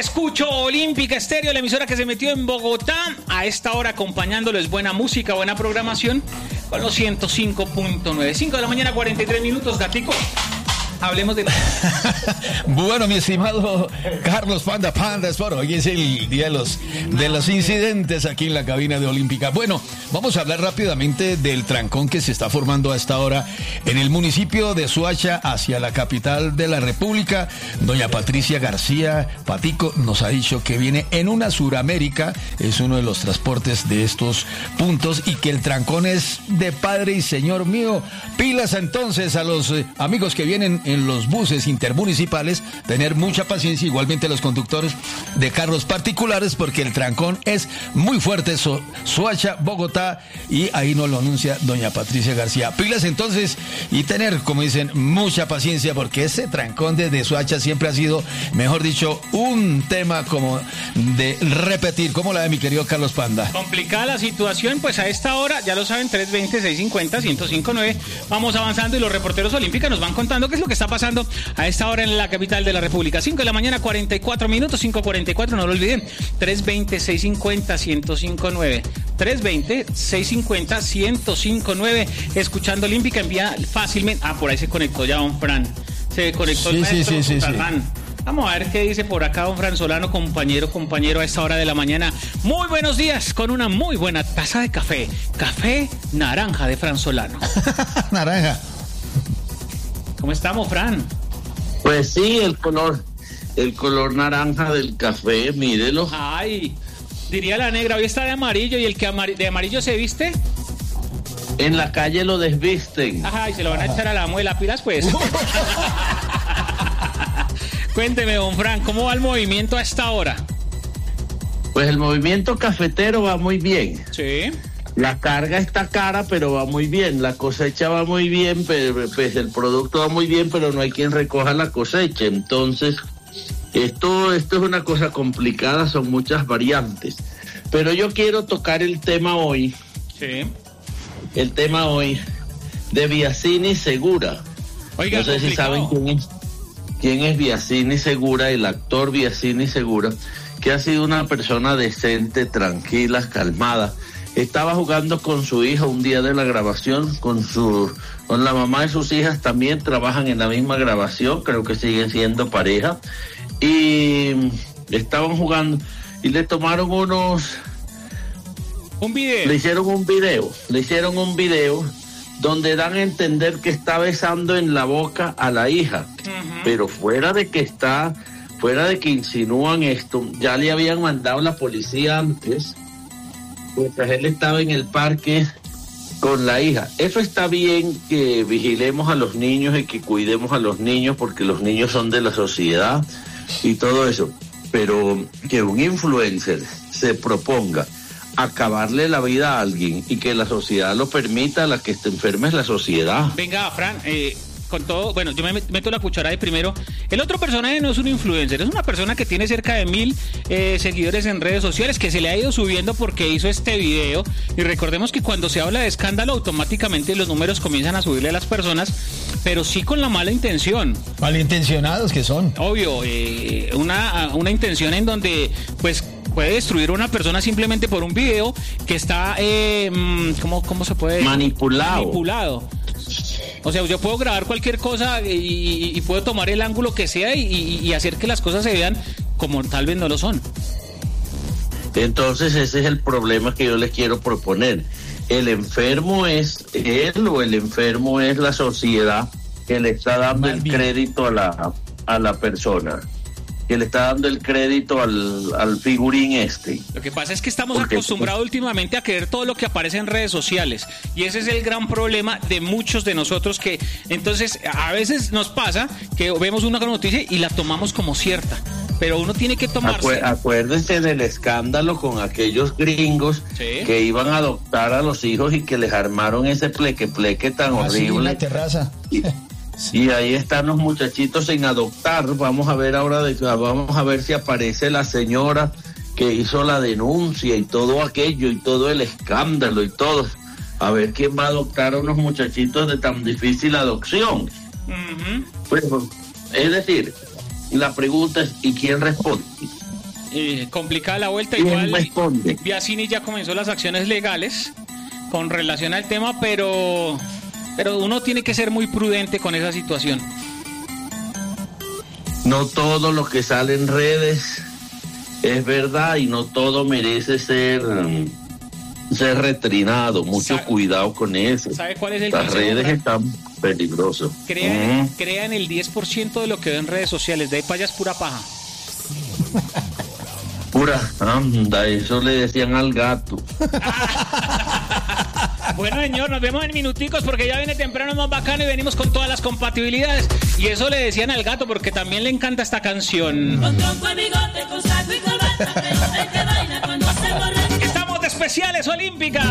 Escucho Olímpica Estéreo, la emisora que se metió en Bogotá. A esta hora acompañándoles buena música, buena programación con los 105.9. 5 de la mañana, 43 minutos, Gatico. Hablemos de... Bueno, mi estimado Carlos Panda Sport, hoy es el día de los incidentes aquí en la cabina de Olímpica. Bueno, vamos a hablar rápidamente del trancón que se está formando a esta hora en el municipio de Soacha hacia la capital de la República. Doña Patricia García Patico nos ha dicho que viene en una Suramérica, es uno de los transportes de estos puntos y que el trancón es de padre y señor mío. Pilas entonces a los amigos que vienen en los buses intermunicipales, tener mucha paciencia, igualmente los conductores de carros particulares, porque el trancón es muy fuerte. Soacha, Bogotá, y ahí nos lo anuncia doña Patricia García. Pilas entonces y tener, como dicen, mucha paciencia, porque ese trancón desde Soacha siempre ha sido, mejor dicho, un tema como de repetir. ¿Cómo la ve mi querido Carlos Panda? Complicada la situación, pues a esta hora, ya lo saben, 320-650-1059, vamos avanzando y los reporteros olímpicos nos van contando qué es lo que está pasando a esta hora en la capital de la República. 5 de la mañana, 44 minutos, 5:44, no lo olviden, 320-650-1059, 320-650-1059, escuchando Olímpica, envía fácilmente, por ahí se conectó ya don Fran, se conectó el maestro Tarrán. Vamos a ver qué dice por acá don Fran Solano, compañero a esta hora de la mañana. Muy buenos días, con una muy buena taza de café naranja de Fran Solano. Naranja. ¿Cómo estamos, Fran? Pues sí, el color naranja del café, mírelo. Ay, diría la negra, hoy está de amarillo, y el que de amarillo se viste. En la calle lo desvisten. Ajá, y se lo van a echar a la muela, pilas pues. Cuénteme, don Fran, ¿cómo va el movimiento a esta hora? Pues el movimiento cafetero va muy bien. Sí. La carga está cara, pero va muy bien. La cosecha va muy bien, pero pues el producto va muy bien, pero no hay quien recoja la cosecha. Entonces, esto es una cosa complicada, son muchas variantes. Pero yo quiero tocar el tema hoy. Sí. El tema hoy de Biasini Segura. Oiga, no sé complicado. si saben quién es Biasini Segura, el actor Biasini Segura, que ha sido una persona decente, tranquila, calmada. Estaba jugando con su hija un día de la grabación, con la mamá de sus hijas, también trabajan en la misma grabación, creo que siguen siendo pareja, y estaban jugando y le tomaron un video. Le hicieron un video donde dan a entender que está besando en la boca a la hija, pero fuera de que insinúan esto, ya le habían mandado la policía antes. Mientras él estaba en el parque con la hija. Eso está bien, que vigilemos a los niños y que cuidemos a los niños, porque los niños son de la sociedad y todo eso. Pero que un influencer se proponga acabarle la vida a alguien y que la sociedad lo permita, la que esté enferma es la sociedad. Venga, Fran, con todo, bueno, yo me meto la cuchara de primero. El otro personaje no es un influencer, es una persona que tiene cerca de 1000 seguidores en redes sociales, que se le ha ido subiendo porque hizo este video. Y recordemos que cuando se habla de escándalo, automáticamente los números comienzan a subirle a las personas, pero sí con la mala intención. Malintencionados que son. Obvio, una intención en donde, pues, puede destruir a una persona simplemente por un video que está, ¿cómo se puede decir? Manipulado. O sea, yo puedo grabar cualquier cosa y puedo tomar el ángulo que sea y hacer que las cosas se vean como tal vez no lo son. Entonces ese es el problema que yo les quiero proponer. ¿El enfermo es él o el enfermo es la sociedad que le está dando el crédito a la persona? Que le está dando el crédito al figurín este. Lo que pasa es que estamos acostumbrados últimamente a creer todo lo que aparece en redes sociales, y ese es el gran problema de muchos de nosotros, que entonces a veces nos pasa que vemos una noticia y la tomamos como cierta, pero uno tiene que tomarse. Acuérdense del escándalo con aquellos gringos, ¿sí?, que iban a adoptar a los hijos y que les armaron ese pleque tan horrible. En la terraza. Y ahí están los muchachitos sin adoptar. Vamos a ver si aparece la señora que hizo la denuncia y todo aquello y todo el escándalo y todo. A ver quién va a adoptar a unos muchachitos de tan difícil adopción. Uh-huh. Pues, es decir, la pregunta es, ¿y quién responde? complicada la vuelta. Igual Biasini ya comenzó las acciones legales con relación al tema, pero uno tiene que ser muy prudente con esa situación. No todo lo que sale en redes es verdad y no todo merece ser retrinado. Mucho cuidado con eso. ¿Sabe cuál es el Las consejo? redes están peligrosas. Crean el 10% de lo que ven en redes sociales. De ahí para allá es pura paja. Pura, anda, eso le decían al gato. Bueno, señor, nos vemos en minuticos porque ya viene temprano más bacano y venimos con todas las compatibilidades. Y eso le decían al gato porque también le encanta esta canción. Estamos de especiales olímpicas.